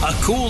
A Cool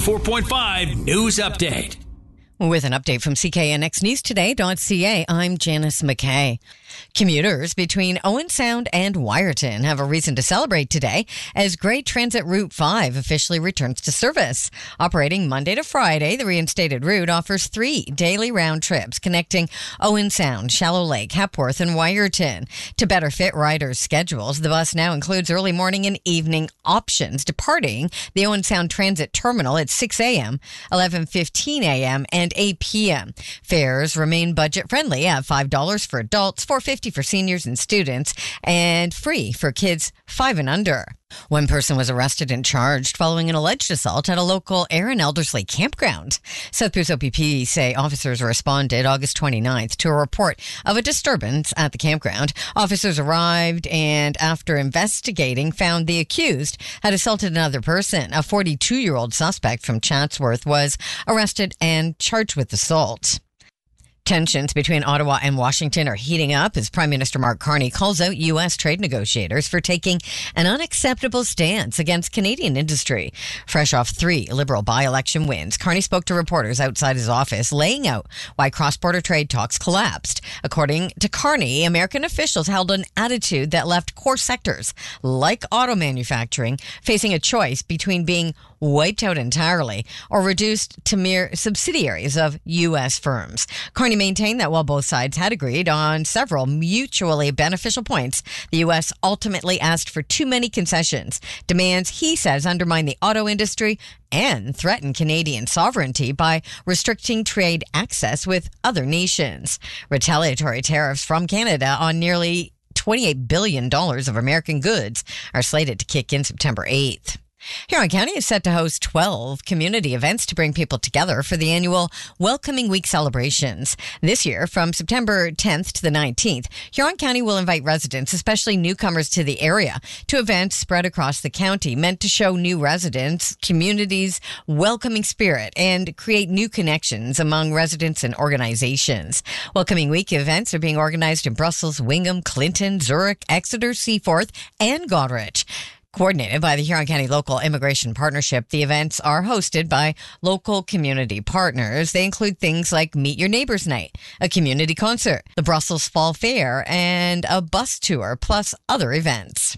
94.5 news update. With an update from CKNXNewsToday.ca, I'm Janice McKay. Commuters between Owen Sound and Wyerton have a reason to celebrate today as Great Transit Route 5 officially returns to service. Operating Monday to Friday, the reinstated route offers 3 daily round trips connecting Owen Sound, Shallow Lake, Hepworth, and Wyerton. To better fit riders' schedules, the bus now includes early morning and evening options, departing the Owen Sound Transit Terminal at 6 a.m., 11:15 a.m., and 8 p.m. Fares remain budget-friendly at $5 for adults, $4.50 for seniors and students, and free for kids 5 and under. One person was arrested and charged following an alleged assault at a local Erin Elderslie campground. South Bruce OPP say officers responded August 29th to a report of a disturbance at the campground. Officers arrived and, after investigating, found the accused had assaulted another person. A 42-year-old suspect from Chatsworth was arrested and charged with assault. Tensions between Ottawa and Washington are heating up as Prime Minister Mark Carney calls out U.S. trade negotiators for taking an unacceptable stance against Canadian industry. Fresh off 3 Liberal by-election wins, Carney spoke to reporters outside his office, laying out why cross-border trade talks collapsed. According to Carney, American officials held an attitude that left core sectors like auto manufacturing facing a choice between being wiped out entirely or reduced to mere subsidiaries of U.S. firms. Carney maintained that while both sides had agreed on several mutually beneficial points, the U.S. ultimately asked for too many concessions, demands he says undermine the auto industry and threaten Canadian sovereignty by restricting trade access with other nations. Retaliatory tariffs from Canada on nearly $28 billion of American goods are slated to kick in September 8th. Huron County is set to host 12 community events to bring people together for the annual Welcoming Week celebrations. This year, from September 10th to the 19th, Huron County will invite residents, especially newcomers to the area, to events spread across the county meant to show new residents, communities' welcoming spirit, and create new connections among residents and organizations. Welcoming Week events are being organized in Brussels, Wingham, Clinton, Zurich, Exeter, Seaforth, and Goderich. Coordinated by the Huron County Local Immigration Partnership, the events are hosted by local community partners. They include things like Meet Your Neighbors Night, a community concert, the Brussels Fall Fair, and a bus tour, plus other events.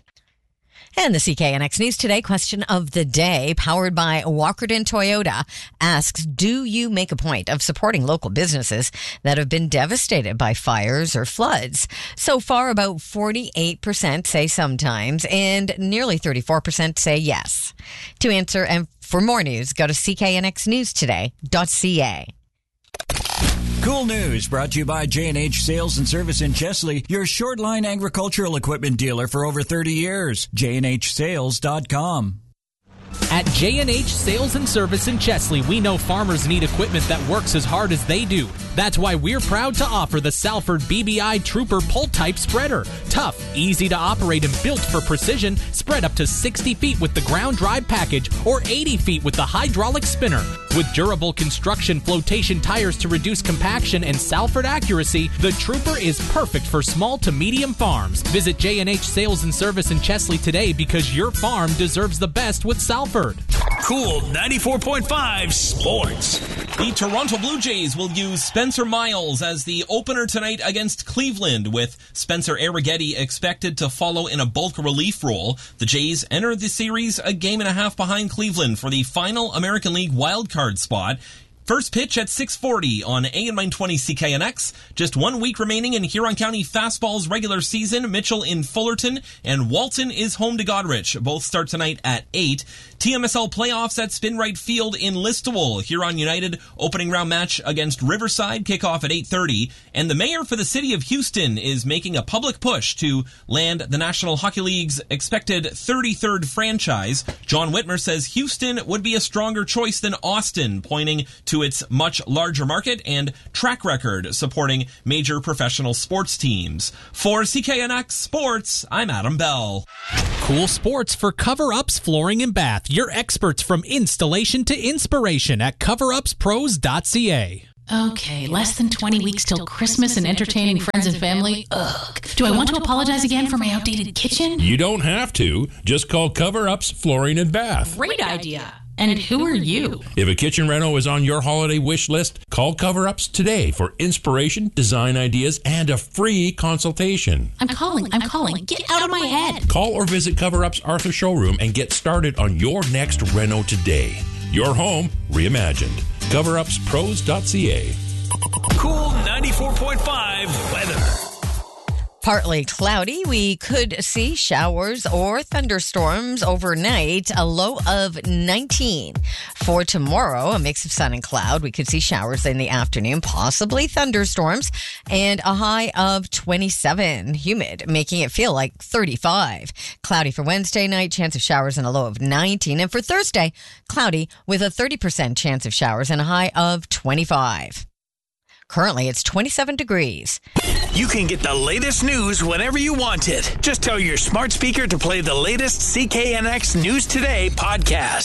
And the CKNX News Today question of the day, powered by Walkerton Toyota, asks, do you make a point of supporting local businesses that have been devastated by fires or floods? So far, about 48% say sometimes, and nearly 34% say yes. To answer and for more news, go to CKNXNewsToday.ca. Cool News brought to you by J&H Sales and Service in Chesley, your short-line agricultural equipment dealer for over 30 years. JNHSales.com. At J&H Sales and Service in Chesley, we know farmers need equipment that works as hard as they do. That's why we're proud to offer the Salford BBI Trooper pull-type spreader. Tough, easy to operate, and built for precision. Spread up to 60 feet with the ground drive package or 80 feet with the hydraulic spinner. With durable construction flotation tires to reduce compaction and Salford accuracy, the Trooper is perfect for small to medium farms. Visit J&H Sales and Service in Chesley today because your farm deserves the best with Salford. Cool 94.5 Sports. The Toronto Blue Jays will use Spencer Miles as the opener tonight against Cleveland, with Spencer Arrighetti expected to follow in a bulk relief role. The Jays enter the series a game and a half behind Cleveland for the final American League wildcard spot. First pitch at 6:40 on AM 920 CKNX. Just 1 week remaining in Huron County Fastball's regular season. Mitchell in Fullerton and Walton is home to Goderich. Both start tonight at 8. TMSL playoffs at Spin Right Field in Listowel. Huron United opening round match against Riverside, kickoff at 8:30. And the mayor for the city of Houston is making a public push to land the National Hockey League's expected 33rd franchise. John Whitmer says Houston would be a stronger choice than Austin, pointing to its much larger market and track record supporting major professional sports teams. For CKNX Sports, I'm Adam Bell. Cool Sports for Cover Ups Flooring and Bath. Your experts from installation to inspiration at coverupspros.ca. Okay, less than 20 weeks till Christmas and entertaining friends and family. Ugh. Do I want to apologize again for my outdated kitchen? You don't have to. Just call Cover Ups Flooring and Bath. Great idea. And who are you? If a kitchen reno is on your holiday wish list, call Cover Ups today for inspiration, design ideas, and a free consultation. I'm calling. Get out of my head. Call or visit Cover Up's Arthur showroom and get started on your next reno today. Your home reimagined. CoverUpsPros.ca. Cool 94.5 weather. Partly cloudy. We could see showers or thunderstorms overnight, a low of 19. For tomorrow, a mix of sun and cloud. We could see showers in the afternoon, possibly thunderstorms, and a high of 27. Humid, making it feel like 35. Cloudy for Wednesday night, chance of showers and a low of 19. And for Thursday, cloudy with a 30% chance of showers and a high of 25. Currently, it's 27 degrees. You can get the latest news whenever you want it. Just tell your smart speaker to play the latest CKNX News Today podcast.